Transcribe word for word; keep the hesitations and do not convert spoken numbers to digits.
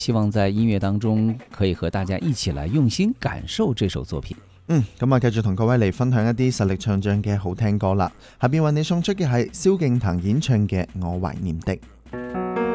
希望在音樂當中可以和大家一起來用心感受這首作品。 嗯，咁啊，繼續同各位嚟分享一啲實力唱將嘅好聽歌啦。下邊為你送出嘅係蕭敬騰演唱嘅《我懷念的》。